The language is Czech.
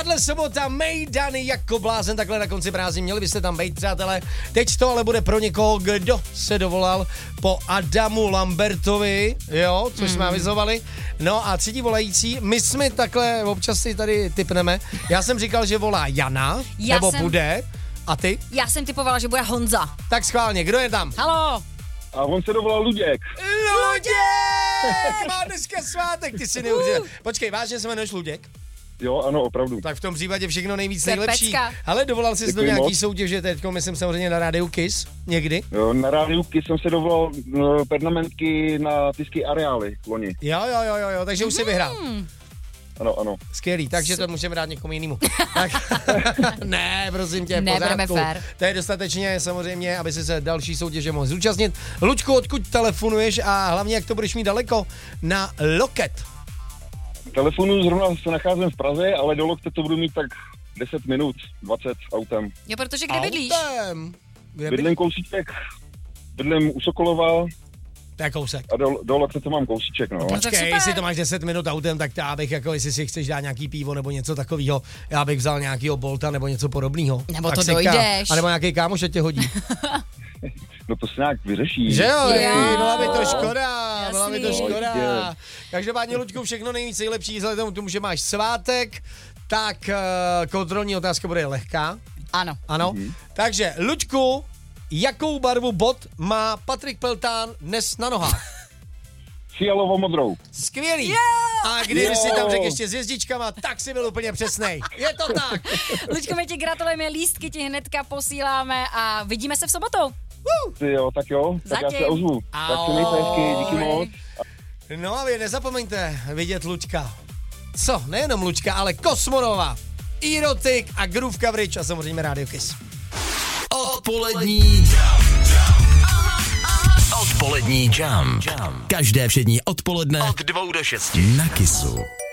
Tahle sobota mejdany jako blázen takhle na konci prázdnin. Měli byste tam být, přátelé. Teď to ale bude pro někoho, kdo se dovolal po Adamu Lambertovi, jo, což jsme avizovali. No a třetí volající, my jsme takhle občas si tady tipneme. Já jsem říkal, že volá Jana, bude. A ty? Já jsem typovala, že bude Honza. Tak schválně, kdo je tam? Haló. A on se dovolal Luděk. Luděk! Má dneska svátek, ty si neuvěřil. Počkej, vážně se jmenuješ Luděk? Jo, ano, opravdu. Tak v tom případě všechno nejvíc To je nejlepší. pecka. Ale dovolal jsi do nějaký soutěže teďko, myslím samozřejmě na rádiu Kiss, někdy? Jo, na rádiu Kiss jsem se dovolal pernamentky na Tisky areály loni. Jo, takže už si vyhrál. Ano. Skvělý, takže to můžeme dát někomu jinému. Tak, ne, prosím tě, Nebudeme pořádku. fér. To je dostatečně samozřejmě, aby si se další soutěže mohl zúčastnit. Luďku, odkud telefonuješ a hlavně jak to budeš mít daleko? Na loket. Telefonu zrovna se nacházím v Praze, ale do Lokte to budu mít tak 10 minut, 20 autem. Jo, protože kde bydlíš? Autem. Bydlím kousíček, bydlím u Sokolova. To je kousek. A do Lokte to mám kousíček, no. Počkej, jestli to máš 10 minut autem, tak já bych jako, jestli si chceš dát nějaký pivo nebo něco takového, já bych vzal nějakýho Bolta nebo něco podobného. Nebo to dojdeš. A nebo nějaký kámoš, ať tě hodí. No to se nějak vyřeší. Že jo, byla by to Jasný. škoda. Každopádně, Luďku, všechno nejlepší, vzhledem k tomu, že máš svátek, tak kontrolní otázka bude lehká. Ano. Takže, Luďku, jakou barvu bot má Patrik Peltán dnes na nohách? Fialovo-modrou. Skvělý. A když si tam řekl ještě s hvězdičkama, tak si byl úplně přesnej. Je to tak. Luďko, my ti gratulujeme, lístky ti hnedka posíláme a vidíme se v sobotu. Ty jo, tak jo, tak já se ozvu. Tak se mějte hezky, díky moc. No a vy nezapomeňte vidět Luďka. Co? Nejenom Luďka, ale Kosmonova, Erotic a Groove Coverage a samozřejmě Radio Kiss. Odpolední jam. Každé všední odpoledne od 2 do 6 na Kissu.